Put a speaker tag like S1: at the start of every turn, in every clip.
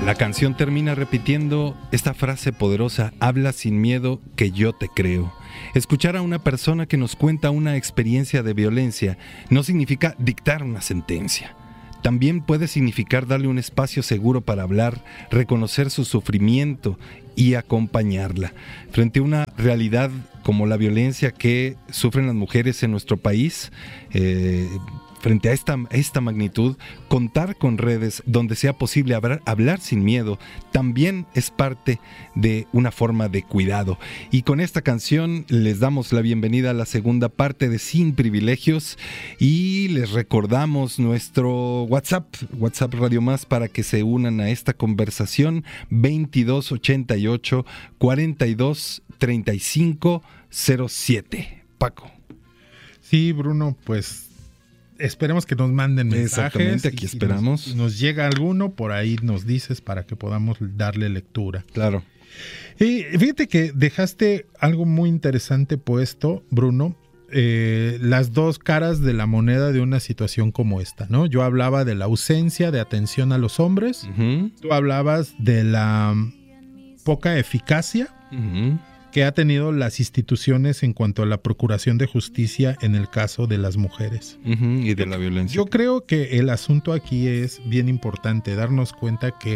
S1: La canción termina repitiendo esta frase poderosa: habla sin miedo que yo te creo. Escuchar a una persona que nos cuenta una experiencia de violencia no significa dictar una sentencia. También puede significar darle un espacio seguro para hablar, reconocer su sufrimiento y acompañarla. Frente a una realidad como la violencia que sufren las mujeres en nuestro país, frente a esta magnitud, contar con redes donde sea posible hablar sin miedo también es parte de una forma de cuidado. Y con esta canción les damos la bienvenida a la segunda parte de Sin Privilegios y les recordamos nuestro WhatsApp Radio Más para que se unan a esta conversación: 2288 42 35 07. Paco.
S2: Sí, Bruno, pues esperemos que nos manden mensajes.
S1: Exactamente, aquí esperamos.
S2: Si nos llega alguno, por ahí nos dices para que podamos darle lectura.
S1: Claro.
S2: Y fíjate que dejaste algo muy interesante puesto, Bruno, las dos caras de la moneda de una situación como esta, ¿no? Yo hablaba de la ausencia de atención a los hombres, Tú hablabas de la poca eficacia que ha tenido las instituciones en cuanto a la procuración de justicia en el caso de las mujeres.
S1: Y de la violencia.
S2: Yo creo que el asunto aquí es bien importante, darnos cuenta que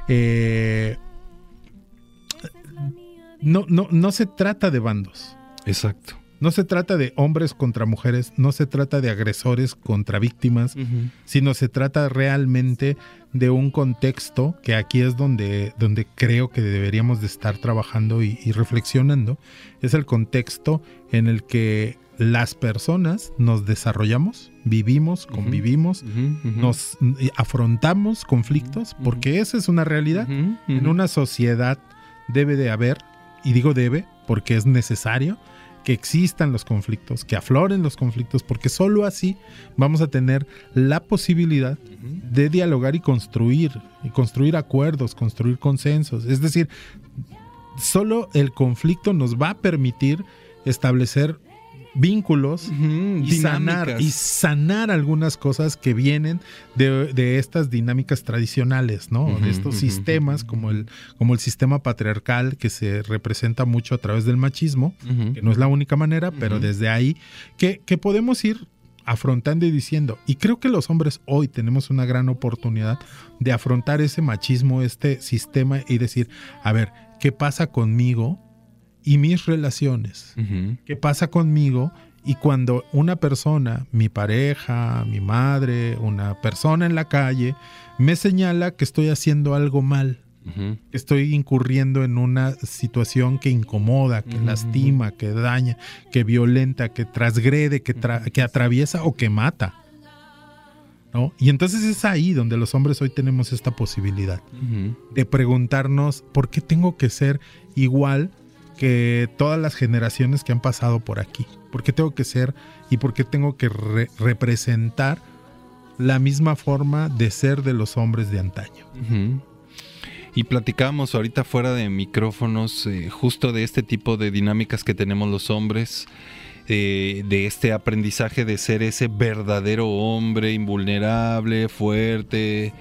S2: no se trata de bandos.
S1: Exacto.
S2: No se trata de hombres contra mujeres, no se trata de agresores contra víctimas, sino se trata realmente de un contexto que aquí es donde creo que deberíamos de estar trabajando y reflexionando. Es el contexto en el que las personas nos desarrollamos, vivimos, convivimos, nos afrontamos conflictos, porque esa es una realidad. En una sociedad debe de haber, y digo debe porque es necesario, que existan los conflictos, que afloren los conflictos, porque solo así vamos a tener la posibilidad de dialogar y construir acuerdos, construir consensos. Es decir, solo el conflicto nos va a permitir establecer vínculos y sanar algunas cosas que vienen de estas dinámicas tradicionales, ¿no? De estos sistemas como el sistema patriarcal que se representa mucho a través del machismo, que no es la única manera, pero desde ahí que podemos ir afrontando y diciendo, y creo que los hombres hoy tenemos una gran oportunidad de afrontar ese machismo, este sistema, y decir, a ver, ¿qué pasa conmigo y mis relaciones? ¿Qué pasa conmigo? Y cuando una persona, mi pareja, mi madre, una persona en la calle, me señala que estoy haciendo algo mal, que estoy incurriendo en una situación que incomoda, que lastima, que daña, que violenta, que transgrede, que atraviesa o que mata, ¿no? Y entonces es ahí donde los hombres hoy tenemos esta posibilidad de preguntarnos, ¿por qué tengo que ser igual que todas las generaciones que han pasado por aquí? ¿Por qué tengo que ser y por qué tengo que representar la misma forma de ser de los hombres de antaño?
S1: Y platicábamos ahorita fuera de micrófonos justo de este tipo de dinámicas que tenemos los hombres, de este aprendizaje de ser ese verdadero hombre invulnerable, fuerte,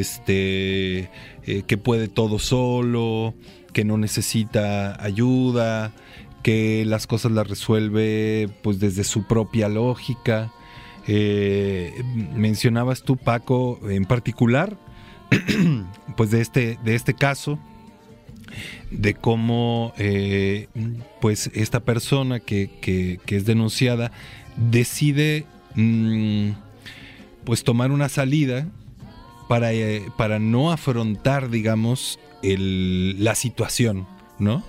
S1: que puede todo solo, que no necesita ayuda, que las cosas las resuelve pues desde su propia lógica. Mencionabas tú, Paco, en particular, pues de este caso, de cómo pues esta persona que es denunciada decide pues tomar una salida para no afrontar, digamos, la situación, ¿no?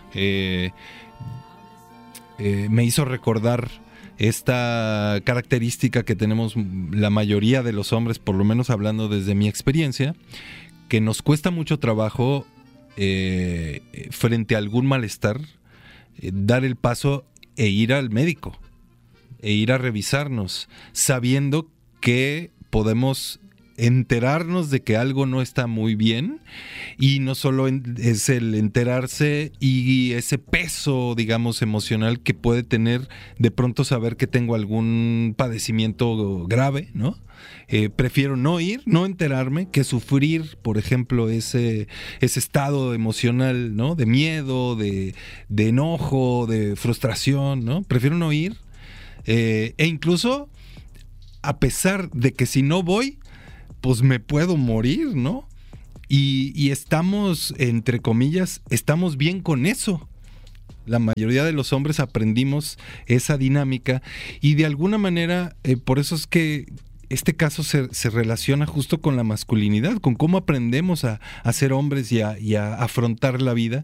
S1: Me hizo recordar esta característica que tenemos la mayoría de los hombres, por lo menos hablando desde mi experiencia, que nos cuesta mucho trabajo frente a algún malestar, dar el paso e ir al médico, e ir a revisarnos, sabiendo que podemos enterarnos de que algo no está muy bien, y no solo es el enterarse y ese peso, digamos, emocional que puede tener de pronto saber que tengo algún padecimiento grave, ¿no? Prefiero no ir, no enterarme, que sufrir, por ejemplo, ese estado emocional, ¿no? De miedo, de enojo, de frustración, ¿no? Prefiero no ir, e incluso a pesar de que si no voy, pues me puedo morir, ¿no? Y estamos, entre comillas, estamos bien con eso. La mayoría de los hombres aprendimos esa dinámica y de alguna manera, por eso es que este caso se relaciona justo con la masculinidad, con cómo aprendemos a ser hombres y a afrontar la vida,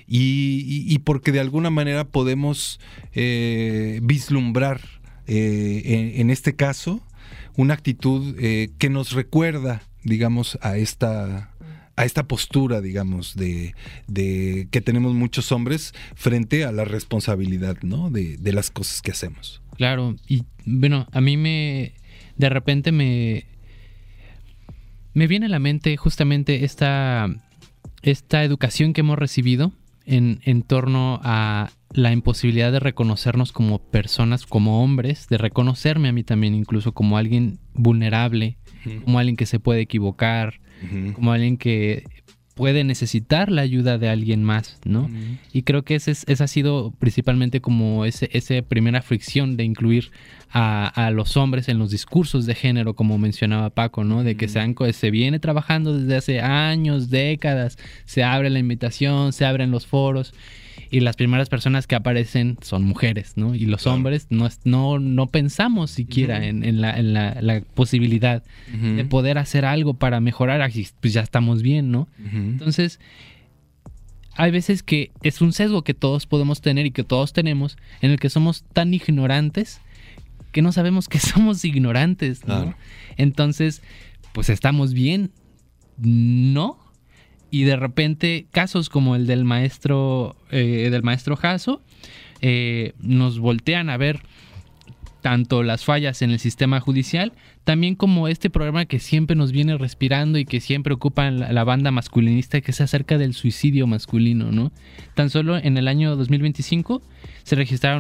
S1: y porque de alguna manera podemos vislumbrar en este caso una actitud que nos recuerda, digamos, a esta postura, digamos, de que tenemos muchos hombres frente a la responsabilidad, ¿no? de las cosas que hacemos.
S3: Claro, y bueno, a mí de repente me viene a la mente justamente esta educación que hemos recibido en torno a la imposibilidad de reconocernos como personas, como hombres, de reconocerme a mí también incluso como alguien vulnerable, como alguien que se puede equivocar, como alguien que puede necesitar la ayuda de alguien más, ¿no? Y creo que esa ha sido principalmente como esa primera fricción de incluir a los hombres en los discursos de género, como mencionaba Paco, ¿no? De que se viene trabajando desde hace años, décadas, se abre la invitación, se abren los foros, y las primeras personas que aparecen son mujeres, ¿no? Y los hombres no pensamos siquiera en la posibilidad de poder hacer algo para mejorar. Así, pues ya estamos bien, ¿no? Entonces, hay veces que es un sesgo que todos podemos tener y que todos tenemos, en el que somos tan ignorantes que no sabemos que somos ignorantes, ¿no? Claro. Entonces, pues estamos bien, ¿no? Y de repente casos como el del maestro Jasso nos voltean a ver tanto las fallas en el sistema judicial, también como este programa que siempre nos viene respirando y que siempre ocupa la banda masculinista, que es acerca del suicidio masculino, ¿no? Tan solo en el año 2025 se registraron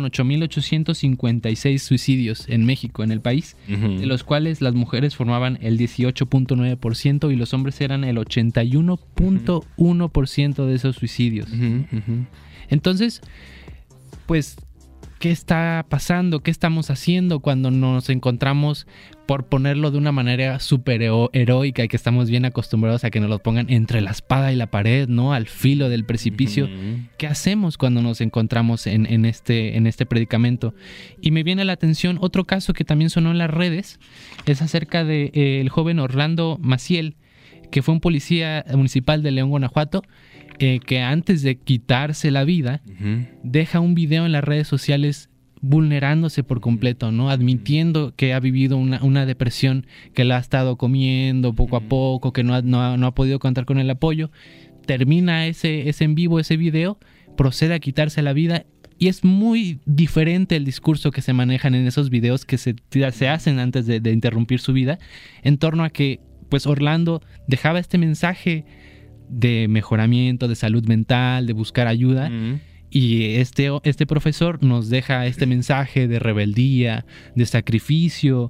S3: 8,856 suicidios en México, en el país, de los cuales las mujeres formaban el 18.9% y los hombres eran el 81.1% de esos suicidios. Entonces, pues, ¿qué está pasando? ¿Qué estamos haciendo cuando nos encontramos, por ponerlo de una manera súper heroica, y que estamos bien acostumbrados a que nos lo pongan entre la espada y la pared, ¿no? Al filo del precipicio. ¿Qué hacemos cuando nos encontramos en este predicamento? Y me viene a la atención otro caso que también sonó en las redes. Es acerca del joven Orlando Maciel, que fue un policía municipal de León, Guanajuato, que antes de quitarse la vida, deja un video en las redes sociales vulnerándose por completo, ¿no? Admitiendo que ha vivido una depresión que la ha estado comiendo poco a poco, que no ha podido contar con el apoyo. Termina ese en vivo, ese video, procede a quitarse la vida, y es muy diferente el discurso que se manejan en esos videos que se hacen antes de interrumpir su vida, en torno a que, pues, Orlando dejaba este mensaje de mejoramiento, de salud mental, de buscar ayuda, y este profesor nos deja este mensaje de rebeldía, de sacrificio,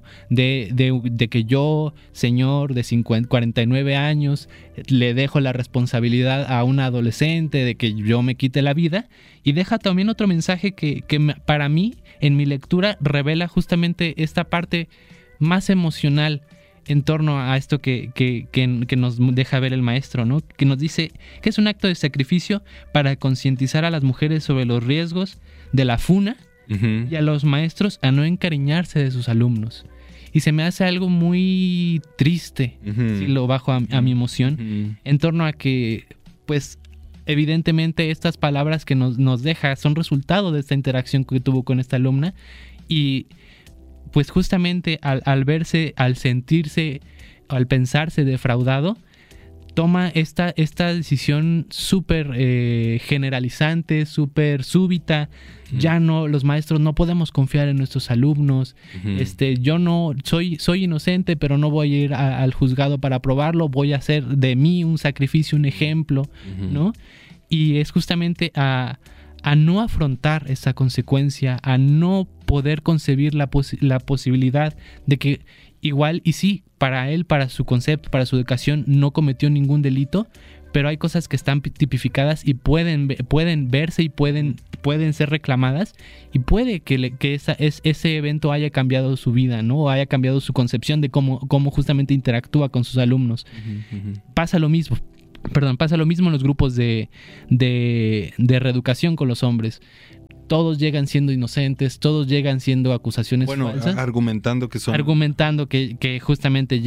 S3: de que yo, señor de 49 años, le dejo la responsabilidad a una adolescente de que yo me quite la vida, y deja también otro mensaje que para mí, en mi lectura, revela justamente esta parte más emocional en torno a esto que nos deja ver el maestro, ¿no? Que nos dice que es un acto de sacrificio para concientizar a las mujeres sobre los riesgos de la funa, y a los maestros a no encariñarse de sus alumnos. Y se me hace algo muy triste, si lo bajo a mi emoción, en torno a que, pues, evidentemente estas palabras que nos deja son resultado de esta interacción que tuvo con esta alumna, y pues justamente al verse, al sentirse, al pensarse defraudado, toma esta decisión súper generalizante, súper súbita. Ya no, los maestros no podemos confiar en nuestros alumnos. Yo no soy inocente, pero no voy a ir al juzgado para probarlo. Voy a hacer de mí un sacrificio, un ejemplo, ¿no? Y es justamente a no afrontar esa consecuencia, a no poder concebir la posibilidad de que igual, y sí, para él, para su concepto, para su educación, no cometió ningún delito, pero hay cosas que están tipificadas y pueden verse y pueden ser reclamadas, y puede que ese evento haya cambiado su vida, ¿no? O haya cambiado su concepción de cómo justamente interactúa con sus alumnos. Pasa lo mismo en los grupos de reeducación con los hombres. Todos llegan siendo inocentes, todos llegan siendo acusaciones falsas.
S1: Argumentando
S3: que justamente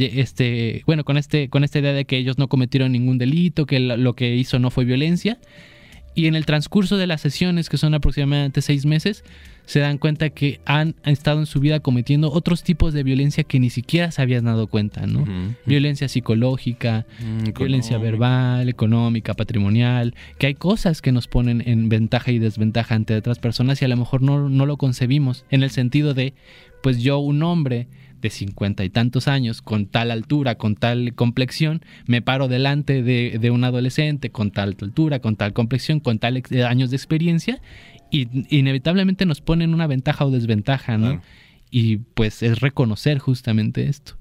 S3: con esta idea de que ellos no cometieron ningún delito, que lo que hizo no fue violencia. Y en el transcurso de las sesiones, que son aproximadamente 6 meses, se dan cuenta que han estado en su vida cometiendo otros tipos de violencia que ni siquiera se habían dado cuenta, ¿no? Violencia psicológica, violencia verbal, económica, patrimonial, que hay cosas que nos ponen en ventaja y desventaja ante otras personas y a lo mejor no lo concebimos, en el sentido de, pues yo, un hombre de 50 y tantos años, con tal altura, con tal complexión, me paro delante de un adolescente con tal altura, con tal complexión, con tal años de experiencia, y inevitablemente nos ponen una ventaja o desventaja, ¿no? Claro. Y pues es reconocer justamente esto.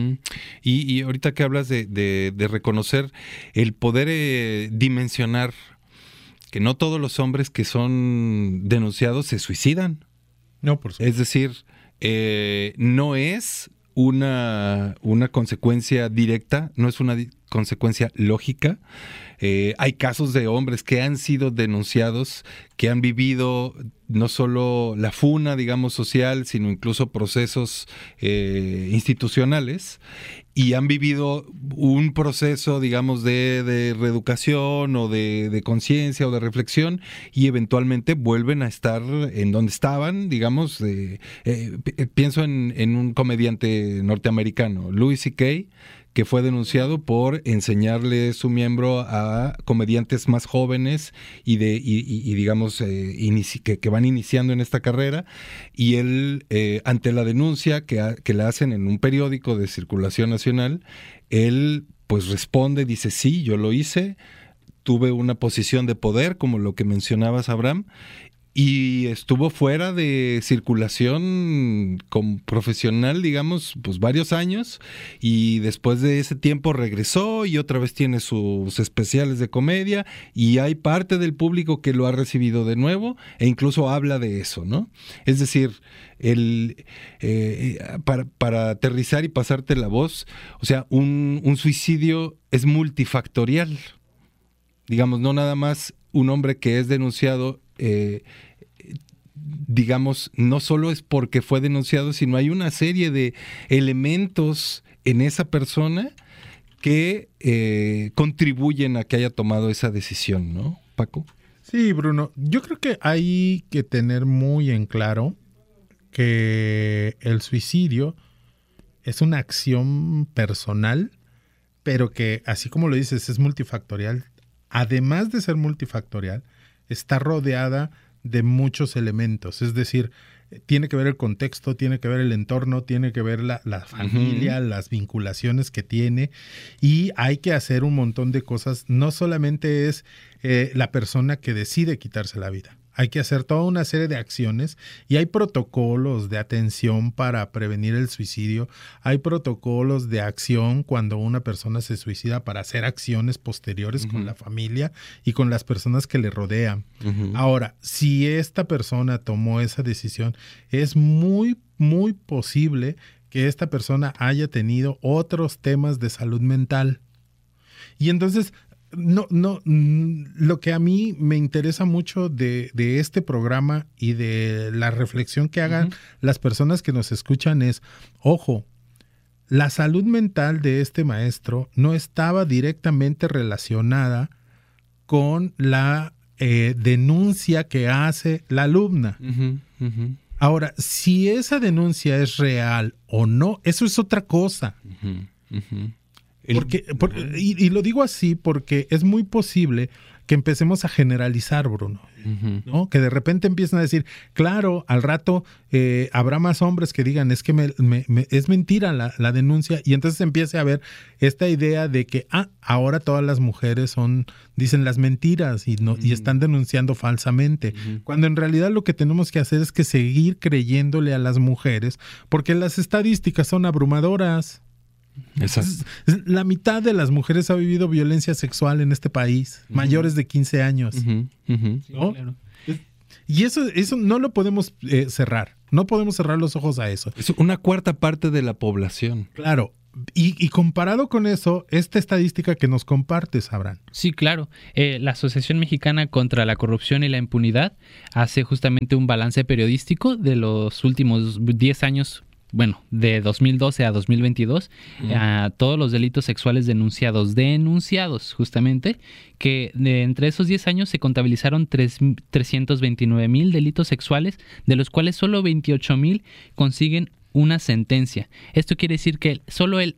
S3: Y
S1: ahorita que hablas de reconocer, el poder dimensionar que no todos los hombres que son denunciados se suicidan.
S2: No, por supuesto.
S1: Es decir, no es una consecuencia directa, no es una consecuencia lógica. Hay casos de hombres que han sido denunciados, que han vivido no solo la funa, digamos, social, sino incluso procesos institucionales, y han vivido un proceso, digamos, de reeducación o de conciencia o de reflexión, y eventualmente vuelven a estar en donde estaban, digamos. Pienso en un comediante norteamericano, Louis C.K., que fue denunciado por enseñarle su miembro a comediantes más jóvenes y digamos, que van iniciando en esta carrera, y él, ante la denuncia que la hacen en un periódico de circulación nacional, él pues responde, dice: sí, yo lo hice, tuve una posición de poder, como lo que mencionabas, Abraham, y estuvo fuera de circulación como profesional, digamos, pues varios años, y después de ese tiempo regresó y otra vez tiene sus especiales de comedia, y hay parte del público que lo ha recibido de nuevo e incluso habla de eso, ¿no? Es decir, para aterrizar y pasarte la voz, o sea, un suicidio es multifactorial. Digamos, no nada más un hombre que es denunciado, digamos, no solo es porque fue denunciado, sino hay una serie de elementos en esa persona que contribuyen a que haya tomado esa decisión, ¿no, Paco?
S2: Sí, Bruno. Yo creo que hay que tener muy en claro que el suicidio es una acción personal, pero que, así como lo dices, es multifactorial. Además de ser multifactorial, está rodeada de muchos elementos. Es decir, tiene que ver el contexto, tiene que ver el entorno, tiene que ver la familia, las vinculaciones que tiene, y hay que hacer un montón de cosas. No solamente es la persona que decide quitarse la vida. Hay que hacer toda una serie de acciones, y hay protocolos de atención para prevenir el suicidio. Hay protocolos de acción cuando una persona se suicida para hacer acciones posteriores con la familia y con las personas que le rodean. Ahora, si esta persona tomó esa decisión, es muy, muy posible que esta persona haya tenido otros temas de salud mental. Y entonces, lo que a mí me interesa mucho de este programa y de la reflexión que hagan las personas que nos escuchan es, ojo, la salud mental de este maestro no estaba directamente relacionada con la denuncia que hace la alumna. Ahora, si esa denuncia es real o no, eso es otra cosa. Y lo digo así porque es muy posible que empecemos a generalizar, Bruno, ¿no? Que de repente empiecen a decir, claro, al rato habrá más hombres que digan, es que es mentira la denuncia, y entonces empiece a haber esta idea de que ahora todas las mujeres dicen las mentiras y están denunciando falsamente, cuando en realidad lo que tenemos que hacer es que seguir creyéndole a las mujeres, porque las estadísticas son abrumadoras.
S1: Exacto.
S2: La mitad de las mujeres ha vivido violencia sexual en este país, mayores de 15 años.
S3: Sí,
S2: ¿no?
S3: claro.
S2: Y eso no lo podemos cerrar. No podemos cerrar los ojos a eso.
S1: Es una cuarta parte de la población.
S2: Claro. Y comparado con eso, esta estadística que nos compartes, Abraham.
S3: Sí, claro. La Asociación Mexicana contra la Corrupción y la Impunidad hace justamente un balance periodístico de los últimos 10 años. Bueno, de 2012 a 2022, a todos los delitos sexuales denunciados justamente, que entre esos 10 años se contabilizaron 329,000 delitos sexuales, de los cuales solo 28,000 consiguen una sentencia. Esto quiere decir que solo el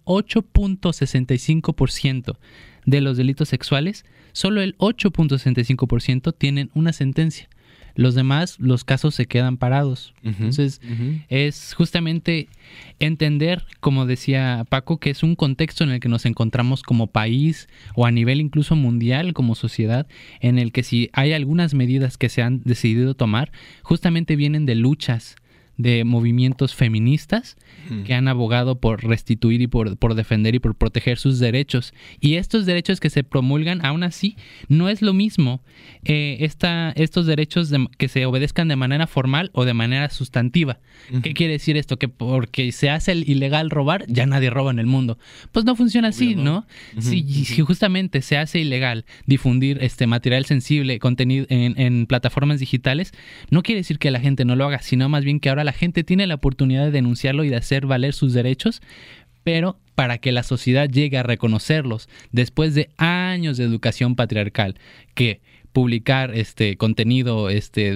S3: 8.65% de los delitos sexuales, solo el 8.65% tienen una sentencia. Los demás, los casos se quedan parados. Entonces, es justamente entender, como decía Paco, que es un contexto en el que nos encontramos como país o a nivel incluso mundial como sociedad, en el que si hay algunas medidas que se han decidido tomar, justamente vienen de luchas de movimientos feministas que han abogado por restituir y por defender y por proteger sus derechos. Y estos derechos que se promulgan, aún así, no es lo mismo estos derechos que se obedezcan de manera formal o de manera sustantiva. ¿Qué quiere decir esto? Que porque se hace ilegal robar, ya nadie roba en el mundo. Pues no funciona así, ¿no? Si justamente se hace ilegal difundir material sensible, contenido en plataformas digitales, no quiere decir que la gente no lo haga, sino más bien que ahora la gente tiene la oportunidad de denunciarlo y de hacer valer sus derechos, pero para que la sociedad llegue a reconocerlos después de años de educación patriarcal, que publicar contenido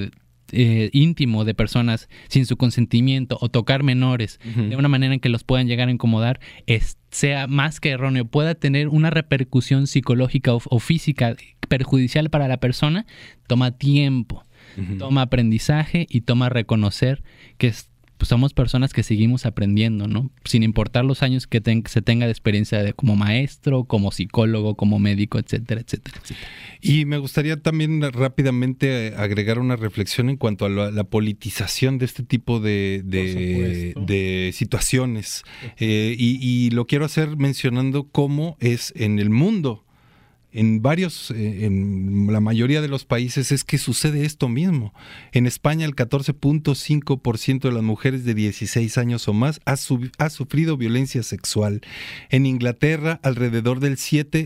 S3: íntimo de personas sin su consentimiento o tocar menores de una manera en que los puedan llegar a incomodar sea más que erróneo, pueda tener una repercusión psicológica o física perjudicial para la persona, toma tiempo. Toma aprendizaje y toma reconocer que pues somos personas que seguimos aprendiendo, ¿no? Sin importar los años que se tenga de experiencia como maestro, como psicólogo, como médico, etcétera, etcétera, etcétera.
S1: Y me gustaría también rápidamente agregar una reflexión en cuanto a la politización de este tipo de situaciones. Y lo quiero hacer mencionando cómo es en el mundo. En la mayoría de los países es que sucede esto mismo. En España el 14.5% de las mujeres de 16 años o más ha sufrido violencia sexual. En Inglaterra alrededor del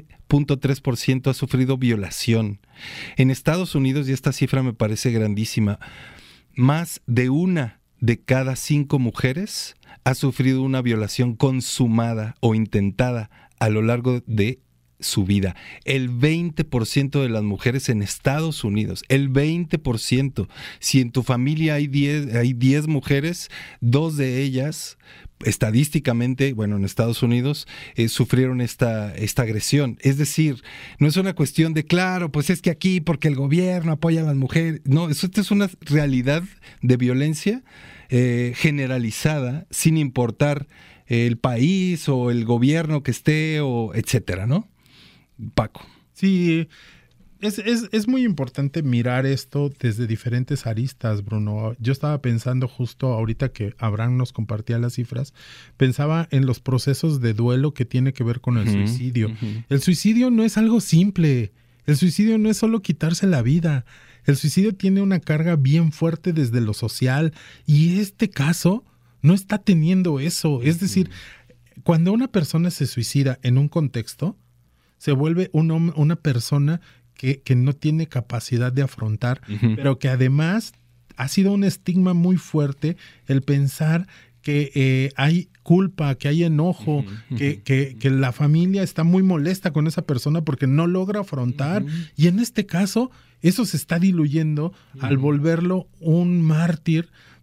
S1: 7.3% ha sufrido violación. En Estados Unidos, y esta cifra me parece grandísima, más de 1 de cada 5 mujeres ha sufrido una violación consumada o intentada a lo largo de su vida. El 20% de las mujeres en Estados Unidos, el 20%. Si en tu familia hay 10 mujeres, 2 de ellas, estadísticamente, bueno, en Estados Unidos, sufrieron esta agresión. Es decir, no es una cuestión de, claro, pues es que aquí porque el gobierno apoya a las mujeres. No, esto es una realidad de violencia generalizada, sin importar el país o el gobierno que esté, o etcétera, ¿no? Paco.
S2: Sí, es muy importante mirar esto desde diferentes aristas, Bruno. Yo estaba pensando justo ahorita que Abraham nos compartía las cifras, pensaba en los procesos de duelo que tiene que ver con el suicidio. El suicidio no es algo simple, el suicidio no es solo quitarse la vida, el suicidio tiene una carga bien fuerte desde lo social y este caso no está teniendo eso. Es decir, cuando una persona se suicida en un contexto, se vuelve una persona que no tiene capacidad de afrontar, pero que además ha sido un estigma muy fuerte el pensar que hay culpa, que hay enojo, que la familia está muy molesta con esa persona porque no logra afrontar. Y en este caso, eso se está diluyendo al volverlo un mártir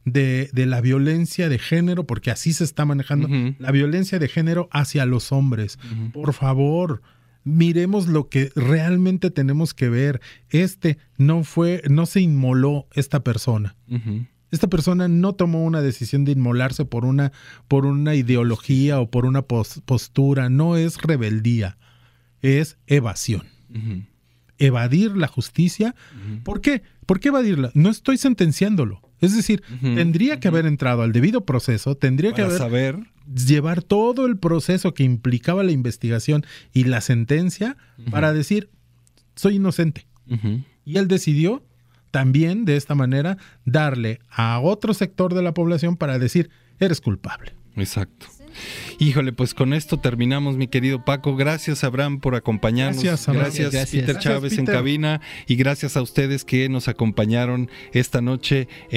S2: de la violencia de género, porque así se está manejando, la violencia de género hacia los hombres. Por favor, miremos lo que realmente tenemos que ver. No se inmoló esta persona. Esta persona no tomó una decisión de inmolarse por una ideología o por una postura. No es rebeldía, es evasión. Evadir la justicia. ¿Por qué? ¿Por qué evadirla? No estoy sentenciándolo. Es decir, tendría que haber entrado al debido proceso, tendría que llevar todo el proceso que implicaba la investigación y la sentencia para decir, soy inocente. Y él decidió también, de esta manera, darle a otro sector de la población para decir, eres culpable.
S1: Exacto. Híjole, pues con esto terminamos, mi querido Paco. Gracias, Abraham, por acompañarnos. Gracias, Peter Chávez en cabina. Y gracias a ustedes que nos acompañaron esta noche.